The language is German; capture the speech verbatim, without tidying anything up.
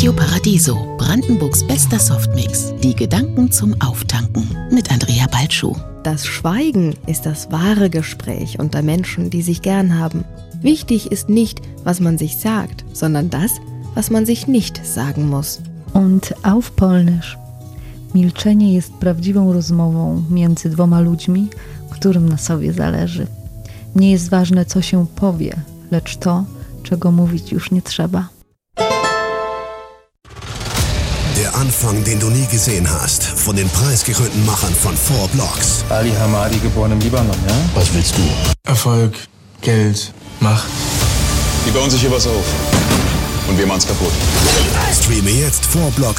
Radio Paradiso, Brandenburgs bester Softmix. Die Gedanken zum Auftanken mit Andrea Balschuh. Das Schweigen ist das wahre Gespräch unter Menschen, die sich gern haben. Wichtig ist nicht, was man sich sagt, sondern das, was man sich nicht sagen muss. Und auf Polnisch. Milczenie jest prawdziwą rozmową między dwoma ludźmi, którym na sobie zależy. Nie jest ważne, co się powie, lecz to, czego mówić już nie trzeba. Der Anfang, den du nie gesehen hast, von den preisgekrönten Machern von Four Blocks. Ali Hamadi, geboren im Libanon, ja? Was willst du? Erfolg, Geld, Macht. Die bauen sich hier was auf. Und wir machen's kaputt. Streame jetzt Four Blocks